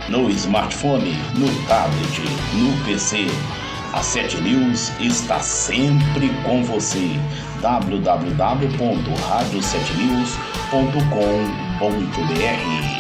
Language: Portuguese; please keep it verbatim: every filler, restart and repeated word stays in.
no smartphone, no tablet, no P C. A sete News está sempre com você. w w w ponto rádio sete news ponto com ponto b r